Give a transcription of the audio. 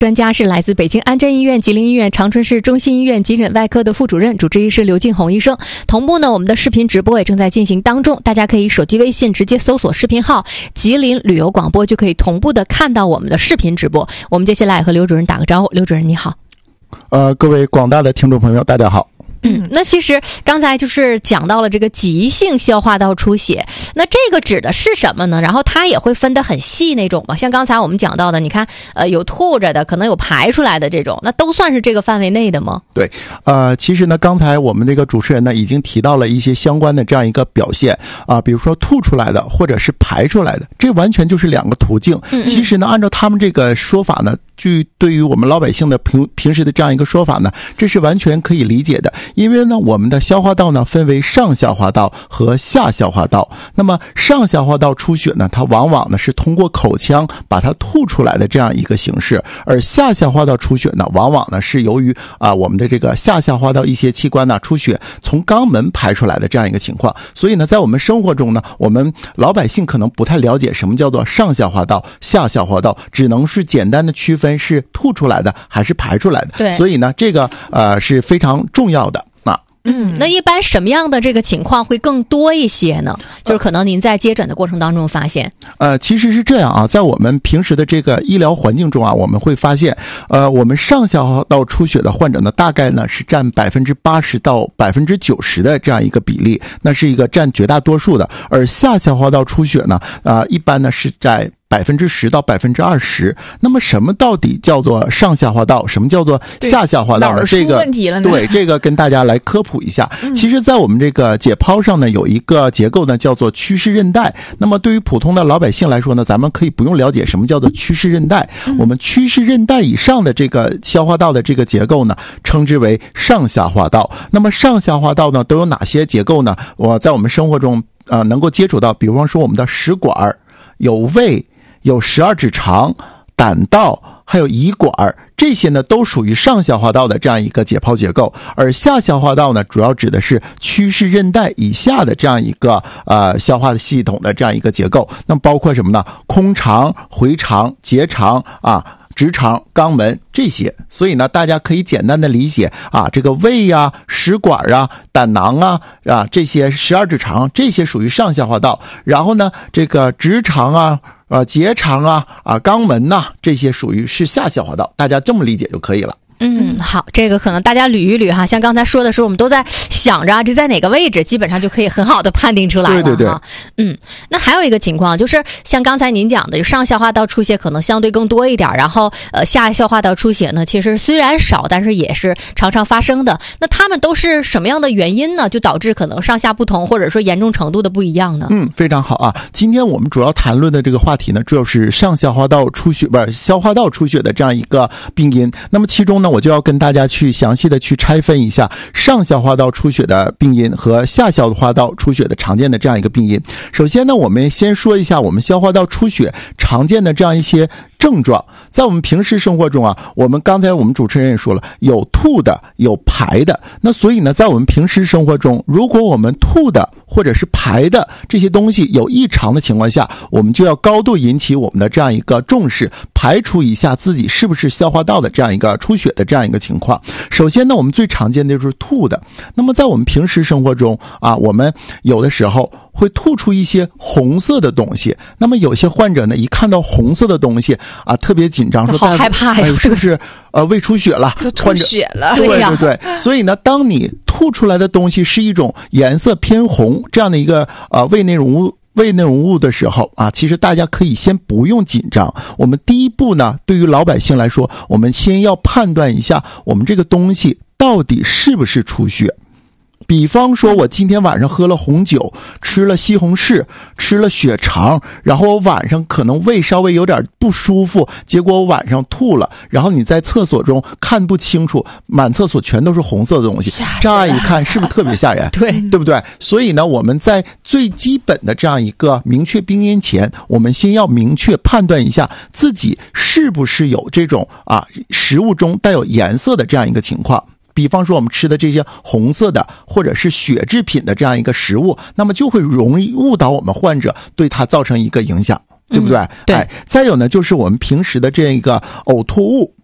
专家是来自北京安贞医院、吉林医院、长春市中心医院急诊外科的副主任、主治医师刘敬红医生。同步呢，我们的视频直播也正在进行当中，大家可以手机微信直接搜索视频号吉林旅游广播，就可以同步的看到我们的视频直播。我们接下来和刘主任打个招呼。刘主任你好。 各位广大的听众朋友大家好。 那其实刚才就是讲到了这个急性消化道出血，那这个指的是什么呢？然后它也会分得很细那种嘛，像刚才我们讲到的，你看有吐着的，可能有排出来的这种，那都算是这个范围内的吗？ 对，其实呢，刚才我们这个主持人呢已经提到了一些相关的这样一个表现啊，比如说吐出来的或者是排出来的，这完全就是两个途径。其实呢，按照他们这个说法呢，对于我们老百姓的平时的这样一个说法呢，这是完全可以理解的。因为呢，我们的消化道呢分为上消化道和下消化道。那么上消化道出血呢，它往往呢是通过口腔把它吐出来的这样一个形式，而下消化道出血呢，往往呢是由于我们的这个下消化道一些器官呢出血从肛门排出来的这样一个情况。所以呢，在我们生活中呢，我们老百姓可能不太了解什么叫做上消化道、下消化道，只能是简单的区分是吐出来的还是排出来的。 对， 所以呢，这个是非常重要的。 那一般什么样的这个情况会更多一些呢？就是可能您在接诊的过程当中发现， 其实是这样啊，在我们平时的这个医疗环境中啊，我们会发现，我们上消化道出血的患者呢，大概呢是占80%到90%的这样一个比例，那是一个占绝大多数的，而下消化道出血呢，一般呢是在10%到20%。那么什么到底叫做上消化道，什么叫做下消化道呢？这个问题了呢？ 对，这个跟大家来科普一下。其实在我们这个解剖上呢，有一个结构呢叫做屈氏韧带。那么对于普通的老百姓来说呢，咱们可以不用了解什么叫做屈氏韧带。我们屈氏韧带以上的这个消化道的这个结构呢，称之为上消化道。那么上消化道呢都有哪些结构呢？在我们生活中能够接触到，比方说我们的食管、有胃、有12指肠、胆道，还有胰管，这些呢都属于上消化道的这样一个解剖结构。而下消化道呢，主要指的是屈氏韧带以下的这样一个消化系统的这样一个结构。那么包括什么呢？空肠、回肠、结肠直肠、肛门这些。所以呢，大家可以简单的理解这个胃啊、食管啊、胆囊啊这些12指肠，这些属于上消化道。然后呢，这个直肠结肠肛门这些属于是下消化道，大家这么理解就可以了。 好，这个可能大家捋一捋哈，像刚才说的时候，我们都在想着这在哪个位置，基本上就可以很好的判定出来了。对。那还有一个情况就是像刚才您讲的，上消化道出血可能相对更多一点，然后下消化道出血呢，其实虽然少，但是也是常常发生的。那他们都是什么样的原因呢？就导致可能上下不同，或者说严重程度的不一样呢？ 非常好啊。今天我们主要谈论的这个话题呢，主要是上消化道出血，消化道出血的这样一个病因。那么其中呢，我就要跟大家去详细的去拆分一下上消化道出血的病因和下消化道出血的常见的这样一个病因。首先呢，我们先说一下我们消化道出血常见的这样一些症状。在我们平时生活中刚才我们主持人也说了，有吐的，有排的。那所以呢，在我们平时生活中，如果我们吐的或者是排的这些东西有异常的情况下，我们就要高度引起我们的这样一个重视，排除一下自己是不是消化道的这样一个出血的这样一个情况。首先呢，我们最常见的就是吐的。那么在我们平时生活中我们有的时候会吐出一些红色的东西。那么有些患者呢，一看到红色的东西特别紧张，说好害怕呀， 是不是胃出血了？ 就吐血了。 对。所以呢，当你吐出来的东西是一种颜色偏红这样的一个胃内容物的时候其实大家可以先不用紧张。我们第一步呢，对于老百姓来说，我们先要判断一下我们这个东西到底是不是出血。比方说我今天晚上喝了红酒，吃了西红柿，吃了血肠，然后我晚上可能胃稍微有点不舒服，结果我晚上吐了，然后你在厕所中看不清楚，满厕所全都是红色的东西，乍一看是不是特别吓人？对不对？所以呢，我们在最基本的这样一个明确病因前，我们先要明确判断一下自己是不是有这种食物中带有颜色的这样一个情况。比方说我们吃的这些红色的或者是血制品的这样一个食物，那么就会容易误导我们患者，对它造成一个影响，对不对？ 对。 再有呢，就是我们平时的这个呕吐物